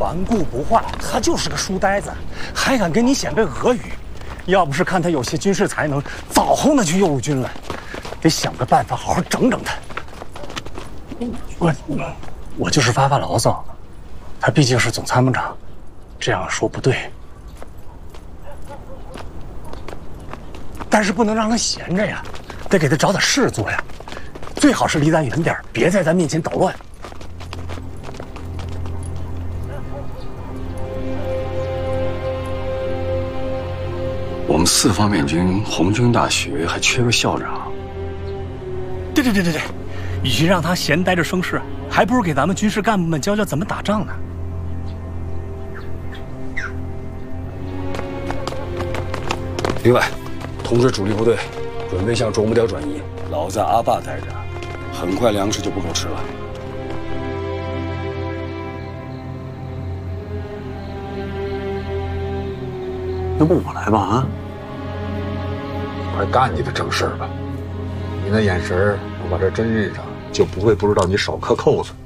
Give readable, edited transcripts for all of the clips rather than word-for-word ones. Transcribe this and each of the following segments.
顽固不化，他就是个书呆子，还敢跟你显摆俄语。要不是看他有些军事才能，早轰他去右路军了。得想个办法好好整整他。我就是发牢骚，他毕竟是总参谋长，这样说不对。但是不能让他闲着呀，得给他找点事做呀，最好是离咱远点，别在咱面前捣乱。 我们4方面军红军大学还缺个校长。 对，与其让他闲待着生事，还不如给咱们军事干部们教教怎么打仗呢。 另外，通知主力部队准备向啄木雕转移，老在阿坝待着，很快粮食就不够吃了。 要不我来吧啊！快干你的正事儿吧！你那眼神儿，我把这针认上，就不会不知道你少颗扣子。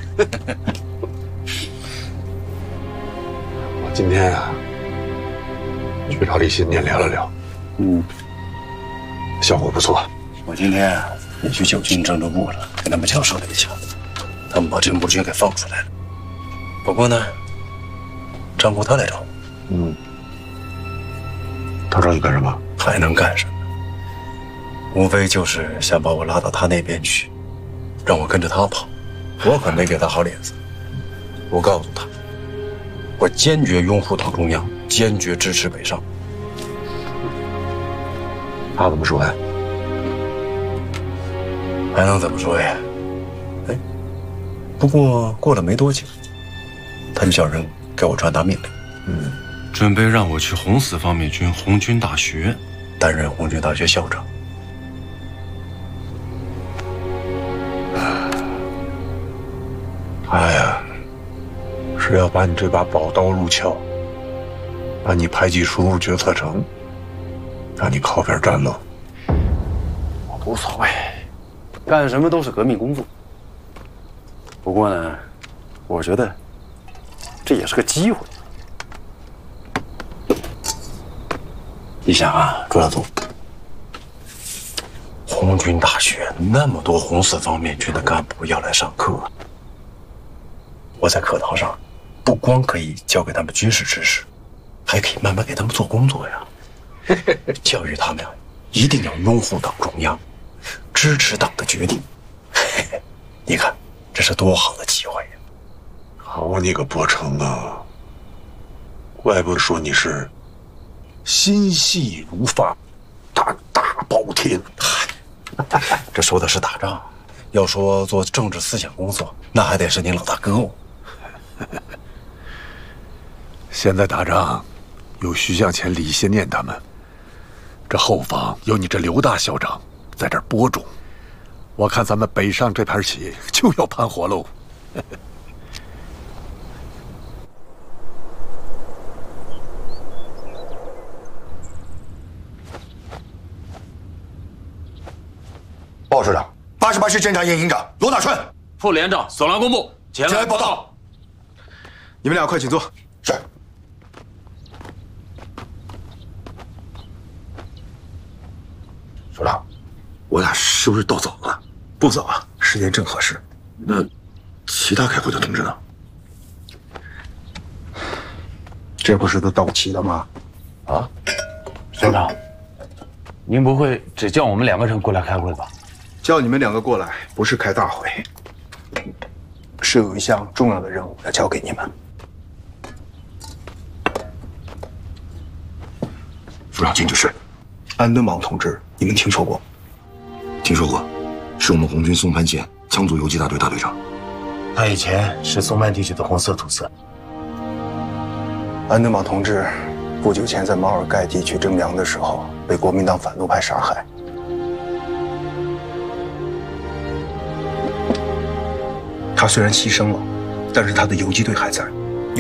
我今天啊，去找李新年聊了聊，效果不错。 我今天也去九军政治部了，跟他们交涉了一下，他们把陈伯钧给放出来了。不过呢，张国他来找我。 他找你干什么？ 还能干什么？无非就是想把我拉到他那边去，让我跟着他跑。我可没给他好脸子。我告诉他，我坚决拥护党中央，坚决支持北上。 他怎么说呀？ 还能怎么说呀？哎，不过过了没多久，他就叫人给我传达命令，准备让我去红4方面军红军大学担任红军大学校长。 哎呀，是要把你这把宝刀入鞘，把你排挤输入决策层，让你靠边站喽。 无所谓，干什么都是革命工作。不过呢，我觉得这也是个机会。你想啊，朱大总，红军大学那么多红4方面军的干部要来上课，我在课堂上不光可以教给他们军事知识，还可以慢慢给他们做工作呀。教育他们一定要拥护党中央，支持党的决定。你看，这是多好的机会呀！ 好你个伯承啊！怪不得说你是心细如发，大包天。 这说的是打仗，要说做政治思想工作，那还得是您老大哥哦。 现在打仗有徐向前、李先念他们，这后方有你这刘大校长在这儿播种，我看咱们北上这盘棋就要盘活喽。 报首长，88师侦察营营长罗大川， 副连长索兰公部前来报道。你们俩快请坐。是。首长，我俩是不是到早了？不早啊，时间正合适。那其他开会的同志呢？这不是都到齐了吗？ 啊，首长，您不会只叫我们2个人过来开会吧？ 叫你们2个过来，不是开大会，是有一项重要的任务要交给你们。 副长，请指示。 安敦榜同志，你们听说过？ 听说过，是我们红军松潘县羌族游击大队大队长。 他以前是松潘地区的红色土司。 安敦榜同志不久前在毛尔盖地区征粮的时候，被国民党反动派杀害。他虽然牺牲了，但是他的游击队还在。